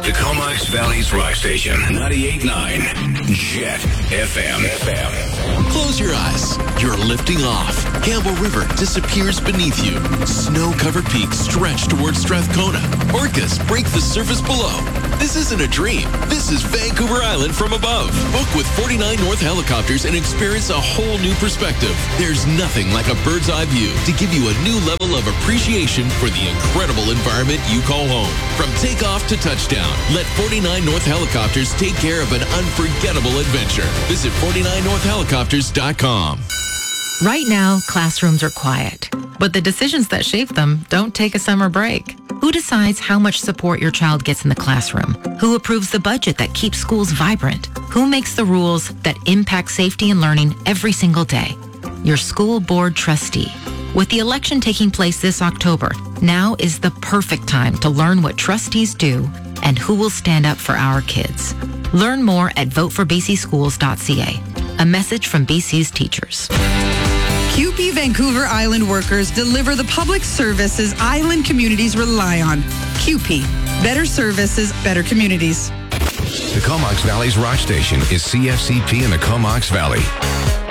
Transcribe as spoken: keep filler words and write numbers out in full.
The Comox Valley's rock station, ninety-eight point nine Jet F M. F M. Close your eyes. You're lifting off. Campbell River disappears beneath you. Snow-covered peaks stretch towards Strathcona. Orcas break the surface below. This isn't a dream. This is Vancouver Island from above. Book with forty-nine North Helicopters and experience a whole new perspective. There's nothing like a bird's eye view to give you a new level of appreciation for the incredible environment you call home. From takeoff to touchdown, let forty-nine North Helicopters take care of an unforgettable adventure. Visit forty-nine north helicopters dot com. Right now, classrooms are quiet, but the decisions that shape them don't take a summer break. Who decides how much support your child gets in the classroom? Who approves the budget that keeps schools vibrant? Who makes the rules that impact safety and learning every single day? Your school board trustee. With the election taking place this October, now is the perfect time to learn what trustees do and who will stand up for our kids. Learn more at vote for b c schools dot c a. A message from B C's teachers. Q P Vancouver Island workers deliver the public services island communities rely on. Q P. Better services, better communities. The Comox Valley's rock station is C F C P in the Comox Valley.